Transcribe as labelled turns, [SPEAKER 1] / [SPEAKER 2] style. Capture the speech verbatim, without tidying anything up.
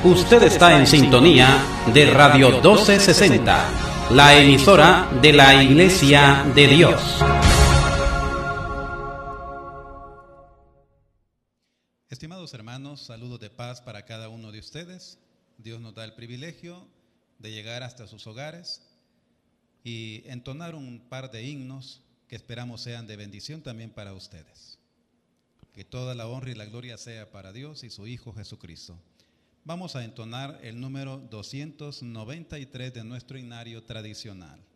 [SPEAKER 1] Usted está en sintonía de Radio doce sesenta, la emisora de la Iglesia de Dios.
[SPEAKER 2] Estimados hermanos, saludos de paz para cada uno de ustedes. Dios nos da el privilegio de llegar hasta sus hogares y entonar un par de himnos que esperamos sean de bendición también para ustedes. Que toda la honra y la gloria sea para Dios y su Hijo Jesucristo. Vamos a entonar el número doscientos noventa y tres de nuestro himnario tradicional.